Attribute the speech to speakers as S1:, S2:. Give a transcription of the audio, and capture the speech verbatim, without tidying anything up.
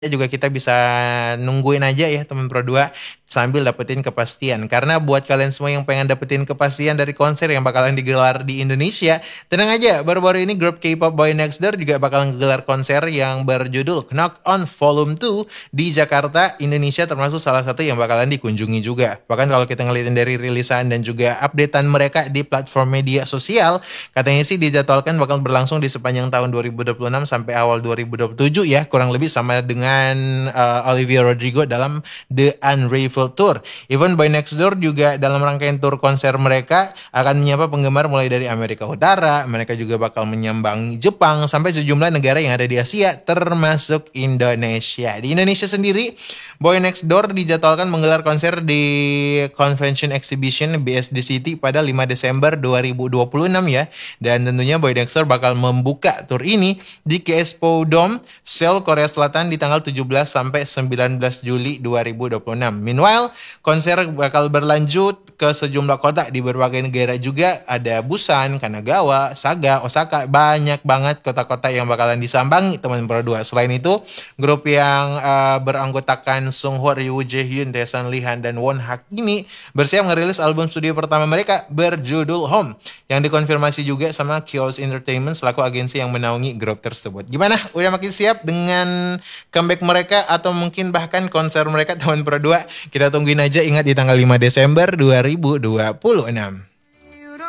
S1: juga kita bisa nungguin aja ya teman Pro dua sambil dapetin kepastian. Karena buat kalian semua yang pengen dapetin kepastian dari konser yang bakalan digelar di Indonesia, tenang aja, baru-baru ini grup K-pop Boy Next Door juga bakalan gelar konser yang berjudul Knock On Volume dua di Jakarta, Indonesia, termasuk salah satu yang bakalan dikunjungi juga. Bahkan kalau kita ngeliatin dari rilisan dan juga updatean mereka di platform media sosial, katanya sih dijadwalkan bakal berlangsung di sepanjang tahun dua ribu dua puluh enam sampai awal dua ribu dua puluh tujuh ya, kurang lebih sama dengan uh, Olivia Rodrigo dalam The Unraveled Tour. Even Boy Next Door juga dalam rangkaian tour konser mereka akan menyapa penggemar mulai dari Amerika Utara, mereka juga bakal menyambangi Jepang sampai sejumlah negara yang ada di Asia termasuk Indonesia. Di Indonesia sendiri, Boy Next Door dijadwalkan menggelar konser di Convention Exhibition B S D City pada lima Desember dua ribu dua puluh enam ya. Dan tentunya Boy Next Door bakal membuka tour ini di K Expo Dome, Seoul, Korea Selatan di tanggal tujuh belas sampai sembilan belas Juli dua ribu dua puluh enam. Meanwhile, konser bakal berlanjut ke sejumlah kota di berbagai negara juga. Ada Busan, Kanagawa, Saga, Osaka, banyak banget kota-kota yang bakalan disambangi teman Pro dua. Selain itu, grup yang uh, beranggotakan Sungho, Ryu, Jaehyun, Taesan, Lihan, dan Won Hak ini bersiap ngerilis album studio pertama mereka berjudul Home, yang dikonfirmasi juga sama Kios Entertainment selaku agensi yang menaungi grup tersebut. Gimana? Udah makin siap dengan comeback mereka atau mungkin bahkan konser mereka teman Pro dua? Kita tungguin aja, ingat di tanggal lima Desember dua ribu dua puluh enam.